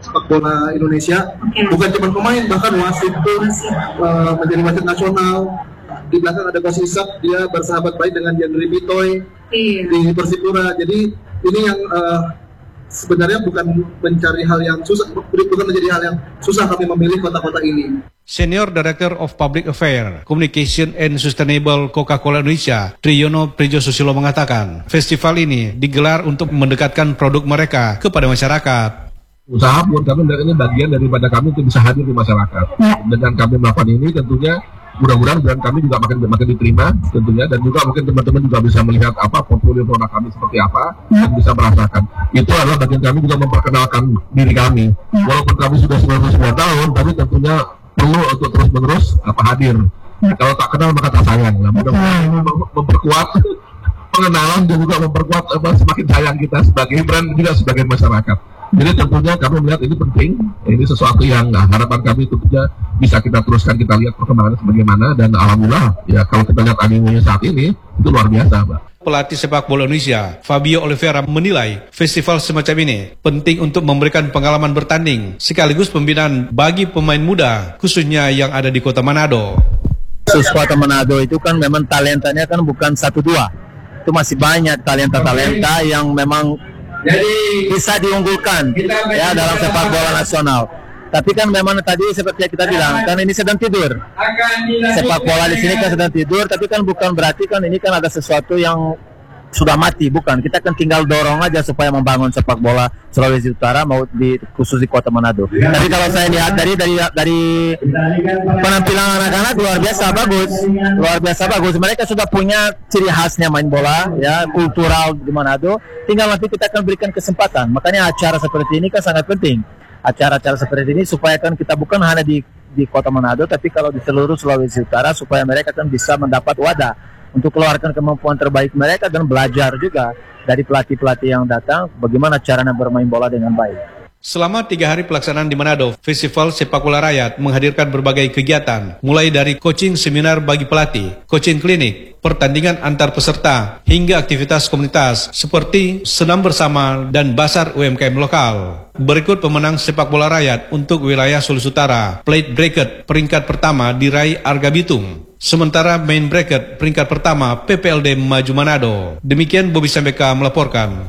sepak bola Indonesia. Bukan cuma pemain, bahkan wasit pun menjadi wasit nasional. Di belakang ada Coach Isak, dia bersahabat baik dengan Yandri Bitoy di Persipura. Jadi ini yang sebenarnya bukan mencari hal yang susah, bukan menjadi hal yang susah kami memilih kota-kota ini. Senior Director of Public Affairs, Communication and Sustainable Coca-Cola Indonesia, Triyono Prijosusilo mengatakan, festival ini digelar untuk mendekatkan produk mereka kepada masyarakat. Usaha buat kami dan ini bagian daripada kami untuk bisa hadir di masyarakat. Dengan kami melakukan ini tentunya mudah-mudahan brand kami juga makin diterima tentunya, dan juga mungkin teman-teman juga bisa melihat apa portfolio produk kami seperti apa dan bisa merasakan. Itu adalah bagian kami juga memperkenalkan diri kami. Walaupun kami sudah 99 tahun, tapi tentunya perlu untuk terus-menerus hadir. Kalau tak kenal maka tak sayang. Nah, mudah-mudahan ini memperkuat pengenalan dan juga memperkuat semakin sayang kita sebagai brand juga sebagai masyarakat. Jadi tentunya kami melihat ini penting, ini sesuatu yang harapan kami tentunya bisa kita teruskan, kita lihat perkembangannya sebagaimana, dan alhamdulillah ya kalau kita lihat animenya saat ini itu luar biasa, Mbak. Pelatih sepak bola Indonesia, Fabio Oliveira, menilai festival semacam ini penting untuk memberikan pengalaman bertanding sekaligus pembinaan bagi pemain muda, khususnya yang ada di Kota Manado. Khusus Kota Manado itu kan memang talentanya kan bukan 1-2, itu masih banyak talenta-talenta yang memang bisa diunggulkan ya dalam sepak bola nasional. Tapi kan memang tadi seperti yang kita bilang, kan ini sedang tidur. Sepak bola di sini kan sedang tidur, tapi kan bukan berarti kan ini kan ada sesuatu yang sudah mati, bukan. Kita kan tinggal dorong aja supaya membangun sepak bola Sulawesi Utara mau khusus di Kota Manado. Tapi kalau saya lihat dari penampilan anak-anak luar biasa bagus. Mereka sudah punya ciri khasnya main bola, ya kultural di Manado. Tinggal nanti kita akan berikan kesempatan. Makanya acara seperti ini kan sangat penting. Acara-acara seperti ini supaya kan kita bukan hanya di Kota Manado, tapi kalau di seluruh Sulawesi Utara supaya mereka kan bisa mendapat wadah untuk keluarkan kemampuan terbaik mereka dan belajar juga dari pelatih-pelatih yang datang bagaimana caranya bermain bola dengan baik. Selama 3 hari pelaksanaan di Manado, Festival Sepak Bola Rakyat menghadirkan berbagai kegiatan, mulai dari coaching seminar bagi pelatih, coaching klinik, pertandingan antar peserta, hingga aktivitas komunitas seperti senam bersama dan basar UMKM lokal. Berikut pemenang sepak bola rakyat untuk wilayah Sulawesi Utara. Plate bracket peringkat pertama diraih Arga Bitung. Sementara main bracket peringkat pertama PPLD Maju Manado. Demikian Bobi Sambeka melaporkan.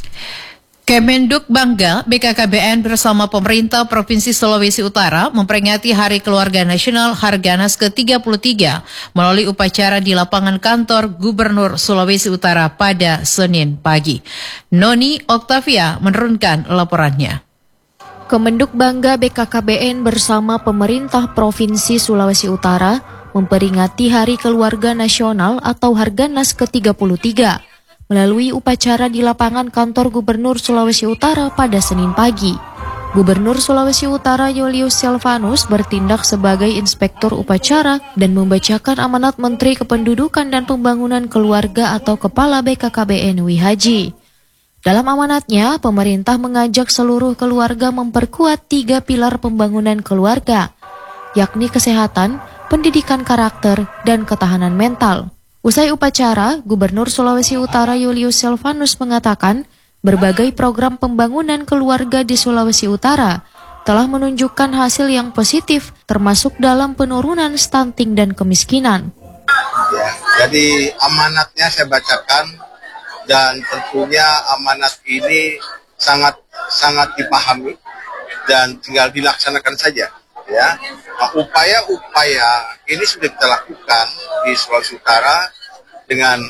Kemenduk bangga BKKBN bersama pemerintah Provinsi Sulawesi Utara memperingati Hari Keluarga Nasional Harganas ke-33 melalui upacara di lapangan kantor Gubernur Sulawesi Utara pada Senin pagi. Noni Oktavia menurunkan laporannya. Kemenduk bangga BKKBN bersama pemerintah Provinsi Sulawesi Utara memperingati Hari Keluarga Nasional atau Harganas ke-33 melalui upacara di lapangan kantor Gubernur Sulawesi Utara pada Senin pagi. Gubernur Sulawesi Utara Julius Silvanus bertindak sebagai inspektur upacara dan membacakan amanat Menteri Kependudukan dan Pembangunan Keluarga atau Kepala BKKBN Wihaji. Dalam amanatnya, pemerintah mengajak seluruh keluarga memperkuat 3 pilar pembangunan keluarga, yakni kesehatan, pendidikan karakter, dan ketahanan mental. Usai upacara, Gubernur Sulawesi Utara Julius Silvanus mengatakan berbagai program pembangunan keluarga di Sulawesi Utara telah menunjukkan hasil yang positif termasuk dalam penurunan stunting dan kemiskinan. Ya, jadi amanatnya saya bacakan dan tentunya amanat ini sangat dipahami dan tinggal dilaksanakan saja. Ya, upaya-upaya ini sudah kita lakukan di Sulawesi Utara dengan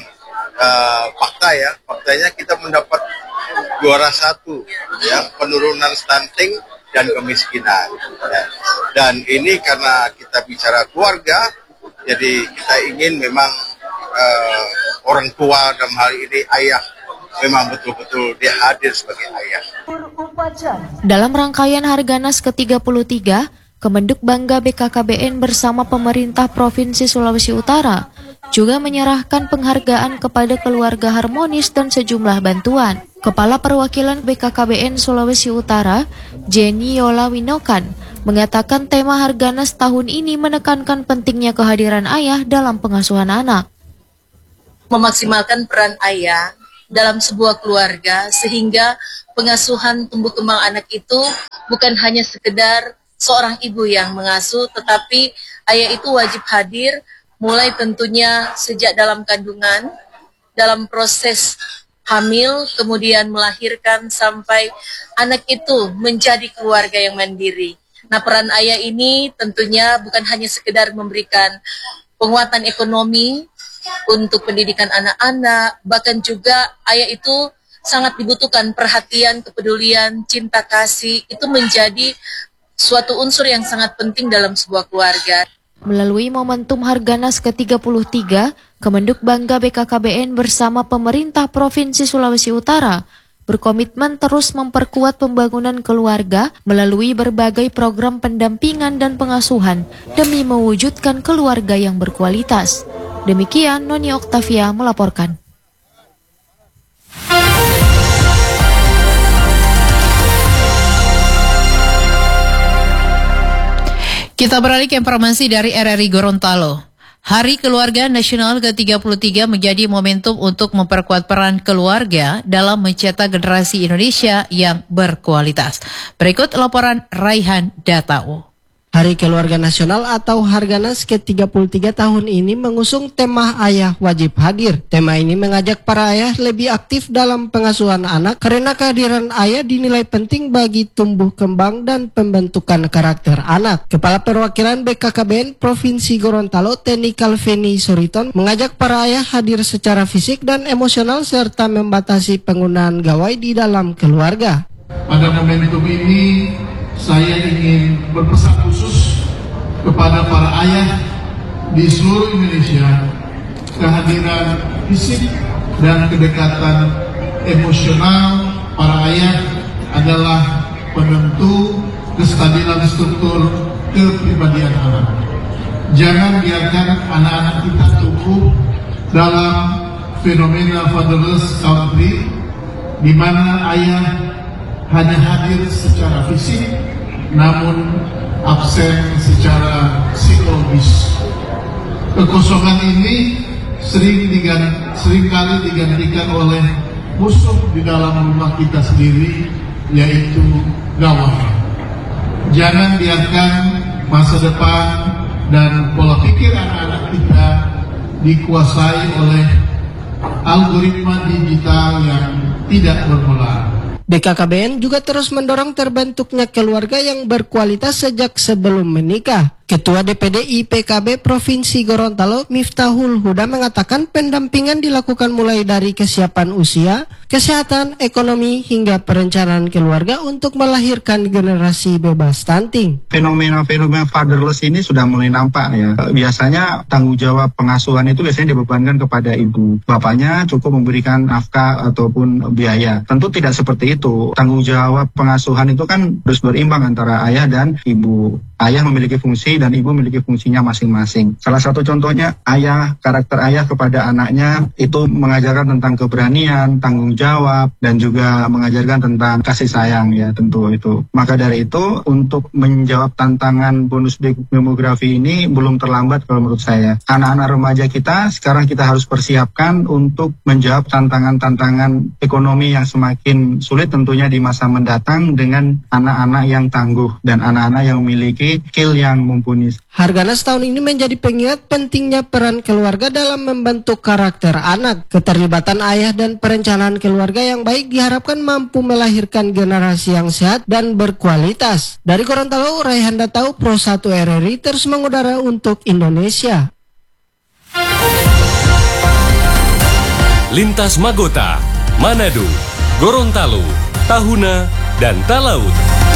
faktanya kita mendapat juara 1 ya, penurunan stunting dan kemiskinan ya. Dan ini karena kita bicara keluarga, jadi kita ingin memang orang tua dalam hal ini ayah memang betul-betul dia hadir sebagai ayah. Dalam rangkaian Harganas ke-33, Kemenduk Bangga BKKBN bersama pemerintah Provinsi Sulawesi Utara juga menyerahkan penghargaan kepada keluarga harmonis dan sejumlah bantuan. Kepala Perwakilan BKKBN Sulawesi Utara, Jenny Yola Winokan, mengatakan tema Harganas tahun ini menekankan pentingnya kehadiran ayah dalam pengasuhan anak. Memaksimalkan peran ayah dalam sebuah keluarga, sehingga pengasuhan tumbuh kembang anak itu bukan hanya sekedar seorang ibu yang mengasuh, tetapi ayah itu wajib hadir mulai tentunya sejak dalam kandungan, dalam proses hamil, kemudian melahirkan sampai anak itu menjadi keluarga yang mandiri. Nah, peran ayah ini tentunya bukan hanya sekedar memberikan penguatan ekonomi untuk pendidikan anak-anak, bahkan juga ayah itu sangat dibutuhkan perhatian, kepedulian, cinta kasih, itu menjadi suatu unsur yang sangat penting dalam sebuah keluarga. Melalui momentum Harganas ke-33, Kemenduk Bangga BKKBN bersama pemerintah Provinsi Sulawesi Utara berkomitmen terus memperkuat pembangunan keluarga melalui berbagai program pendampingan dan pengasuhan demi mewujudkan keluarga yang berkualitas. Demikian Noni Oktavia melaporkan. Kita beralih ke informasi dari RRI Gorontalo. Hari Keluarga Nasional ke-33 menjadi momentum untuk memperkuat peran keluarga dalam mencetak generasi Indonesia yang berkualitas. Berikut laporan Raihan Datao. Hari Keluarga Nasional atau Harganas ke-33 tahun ini mengusung tema Ayah Wajib Hadir. Tema ini mengajak para ayah lebih aktif dalam pengasuhan anak karena kehadiran ayah dinilai penting bagi tumbuh kembang dan pembentukan karakter anak. Kepala Perwakilan BKKBN Provinsi Gorontalo, Teni Calveni Soriton, mengajak para ayah hadir secara fisik dan emosional serta membatasi penggunaan gawai di dalam keluarga. Pada momentum ini, saya ingin berpesan khusus kepada para ayah di seluruh Indonesia, kehadiran fisik dan kedekatan emosional para ayah adalah penentu kestabilan struktur kepribadian anak. Jangan biarkan anak-anak kita tumbuh dalam fenomena fatherless country, di mana ayah hanya hadir secara fisik, namun absen secara psikologis. Kekosongan ini seringkali digantikan oleh musuh di dalam rumah kita sendiri, yaitu gawai. Jangan biarkan masa depan dan pola pikir anak-anak kita dikuasai oleh algoritma digital yang tidak bermoral. BKKBN juga terus mendorong terbentuknya keluarga yang berkualitas sejak sebelum menikah. Ketua DPD IPKB Provinsi Gorontalo, Miftahul Huda, mengatakan pendampingan dilakukan mulai dari kesiapan usia, kesehatan, ekonomi, hingga perencanaan keluarga untuk melahirkan generasi bebas stunting. Fenomena fatherless ini sudah mulai nampak ya. Biasanya tanggung jawab pengasuhan itu biasanya dibebankan kepada ibu. Bapaknya cukup memberikan nafkah ataupun biaya. Tentu tidak seperti itu. Tanggung jawab pengasuhan itu kan harus berimbang antara ayah dan ibu. Ayah memiliki fungsi dan ibu memiliki fungsinya masing-masing. Salah satu contohnya karakter ayah kepada anaknya itu mengajarkan tentang keberanian, tanggung jawab, dan juga mengajarkan tentang kasih sayang ya, tentu itu. Maka dari itu untuk menjawab tantangan bonus demografi ini belum terlambat kalau menurut saya. Anak-anak remaja kita sekarang kita harus persiapkan untuk menjawab tantangan-tantangan ekonomi yang semakin sulit tentunya di masa mendatang dengan anak-anak yang tangguh dan anak-anak yang memiliki skill yang mumpuni. Harganas tahun ini menjadi pengingat pentingnya peran keluarga dalam membentuk karakter anak. Keterlibatan ayah dan perencanaan keluarga yang baik diharapkan mampu melahirkan generasi yang sehat dan berkualitas. Dari Gorontalo, Raihan Datau, Pro 1 RRI terus mengudara untuk Indonesia. Lintas Magota, Manado, Gorontalo, Tahuna, dan Talaut.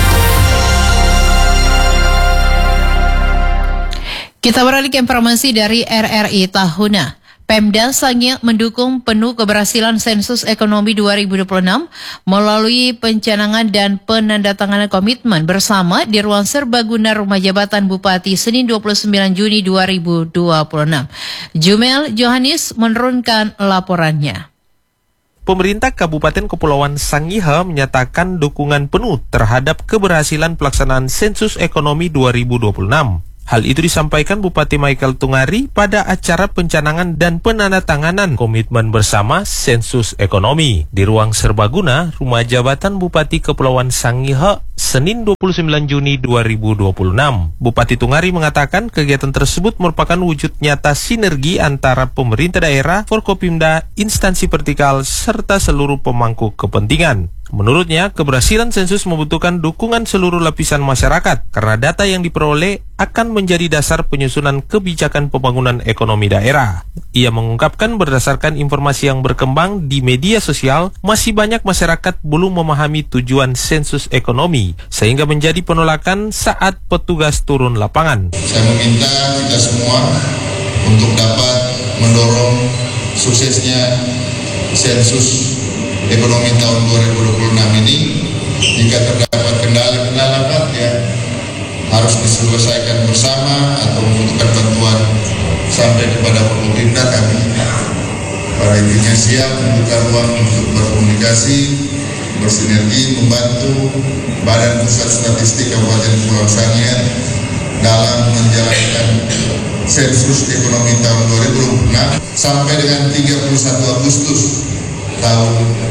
Kita beralih ke informasi dari RRI Tahuna. Pemda Sangya mendukung penuh keberhasilan sensus ekonomi 2026 melalui pencanangan dan penandatanganan komitmen bersama di ruang serbaguna Rumah Jabatan Bupati Senin 29 Juni 2026. Jumel Johannes menurunkan laporannya. Pemerintah Kabupaten Kepulauan Sangihe menyatakan dukungan penuh terhadap keberhasilan pelaksanaan sensus ekonomi 2026. Hal itu disampaikan Bupati Michael Tungari pada acara pencanangan dan penandatanganan komitmen bersama sensus ekonomi di ruang serbaguna Rumah Jabatan Bupati Kepulauan Sangihe, Senin 29 Juni 2026. Bupati Tungari mengatakan kegiatan tersebut merupakan wujud nyata sinergi antara pemerintah daerah, Forkopimda, instansi vertikal, serta seluruh pemangku kepentingan. Menurutnya, keberhasilan sensus membutuhkan dukungan seluruh lapisan masyarakat karena data yang diperoleh akan menjadi dasar penyusunan kebijakan pembangunan ekonomi daerah. Ia mengungkapkan berdasarkan informasi yang berkembang di media sosial, masih banyak masyarakat belum memahami tujuan sensus ekonomi, sehingga menjadi penolakan saat petugas turun lapangan. Saya meminta kita semua untuk dapat mendorong suksesnya sensus ekonomi tahun 2026 ini. Jika terdapat kendala-kendala ya harus diselesaikan bersama atau membutuhkan bantuan sampai kepada Forkopimda, kami para intinya siap membuka ruang untuk berkomunikasi, bersinergi, membantu Badan Pusat Statistik Kabupaten Kepulauan Sangihe dalam menjalankan sensus ekonomi tahun 2026 sampai dengan 31 Agustus tahun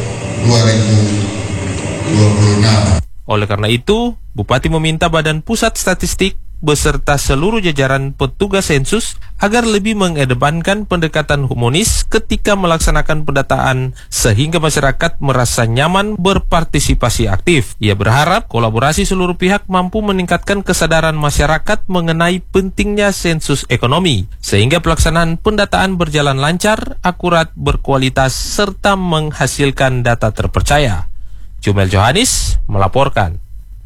2026. Oleh karena itu, Bupati meminta Badan Pusat Statistik beserta seluruh jajaran petugas sensus agar lebih mengedepankan pendekatan humanis ketika melaksanakan pendataan sehingga masyarakat merasa nyaman berpartisipasi aktif. Ia berharap kolaborasi seluruh pihak mampu meningkatkan kesadaran masyarakat mengenai pentingnya sensus ekonomi sehingga pelaksanaan pendataan berjalan lancar, akurat, berkualitas serta menghasilkan data terpercaya. Jumel Johanis melaporkan.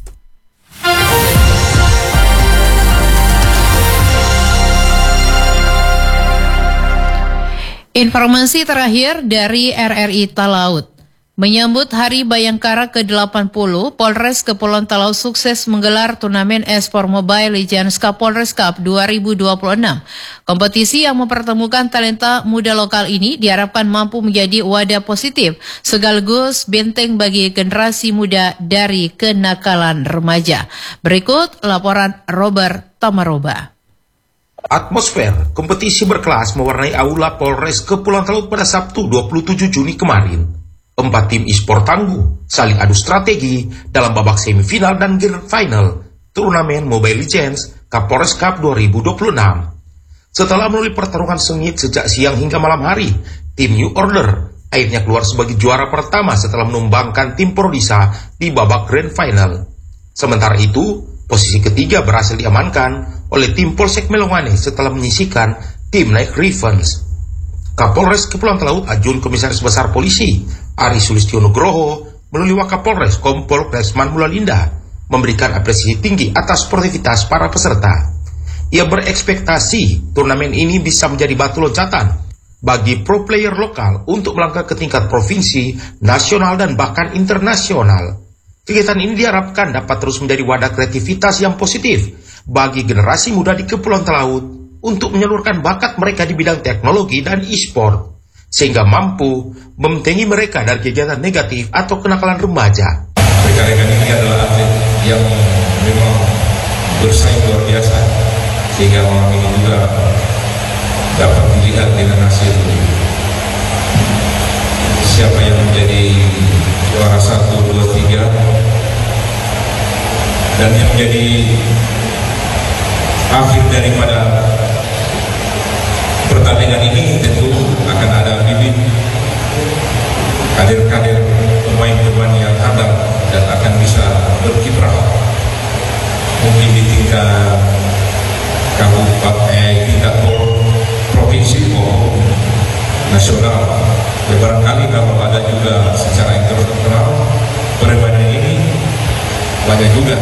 Informasi terakhir dari RRI Talaut. Menyambut Hari Bayangkara ke-80, Polres Kepulauan Talaut sukses menggelar turnamen e-sport Mobile Legends Kapolres Cup 2026. Kompetisi yang mempertemukan talenta muda lokal ini diharapkan mampu menjadi wadah positif sekaligus benteng bagi generasi muda dari kenakalan remaja. Berikut laporan Robert Tamaroba. Atmosfer kompetisi berkelas mewarnai aula Polres Kepulauan Talaut pada Sabtu 27 Juni kemarin. 4 tim e-sport tangguh saling adu strategi dalam babak semifinal dan grand final turnamen Mobile Legends Kapolres Cup 2026. Setelah melalui pertarungan sengit sejak siang hingga malam hari, tim New Order akhirnya keluar sebagai juara pertama setelah menumbangkan tim Prodisa di babak grand final. Sementara itu, posisi ketiga berhasil diamankan oleh tim Polsek Melongwane setelah menyisihkan tim Night Ravens. Kapolres Kepulauan Talaut Ajun Komisaris Besar Polisi Ari Sulistyo Nugroho melalui Wakapolres Kompol Resman Mulalinda memberikan apresiasi tinggi atas sportivitas para peserta. Ia berekspektasi turnamen ini bisa menjadi batu loncatan bagi pro player lokal untuk melangkah ke tingkat provinsi, nasional, dan bahkan internasional. Kegiatan ini diharapkan dapat terus menjadi wadah kreativitas yang positif bagi generasi muda di Kepulauan Talaut untuk menyalurkan bakat mereka di bidang teknologi dan e-sport, sehingga mampu membentengi mereka dari kegiatan negatif atau kenakalan remaja. Rekan-rekan ini adalah atlet yang memang bersaing luar biasa, sehingga malam ini juga dapat dilihat dengan hasil siapa yang menjadi juara 1, 2, 3, dan yang menjadi akhir daripada pertandingan ini tentu akan ada bibit kader-kader pemain-pemain yang handal dan akan bisa berkiprah mungkin di tingkat kabupaten, tingkat provinsi maupun nasional. Ya, barangkali kalau ada juga secara internasional permainan ini banyak juga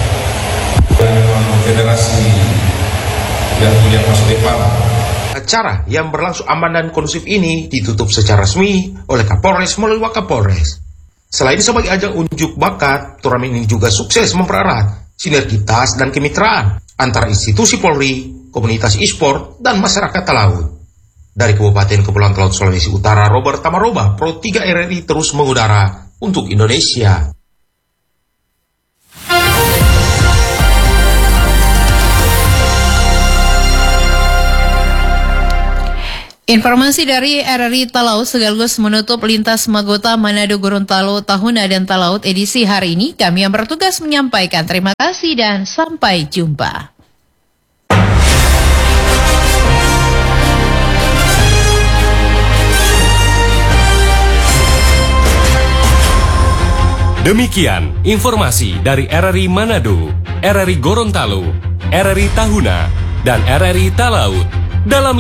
generasi yang punya masa depan. Acara yang berlangsung aman dan kondusif ini ditutup secara resmi oleh Kapolres melalui Wakapolres. Selain sebagai ajang unjuk bakat, turnamen ini juga sukses mempererat sinergitas dan kemitraan antara institusi Polri, komunitas e-sport, dan masyarakat Talaut. Dari Kabupaten Kepulauan Talaut, Sulawesi Utara, Robert Tamaroba, Pro 3 RRI terus mengudara untuk Indonesia. Informasi dari RRI Talaut sekaligus menutup lintas Magota Manado Gorontalo Tahuna dan Talaut edisi hari ini. Kami yang bertugas menyampaikan terima kasih dan sampai jumpa. Demikian informasi dari RRI Manado, RRI Gorontalo, RRI Tahuna, dan RRI Talaut dalam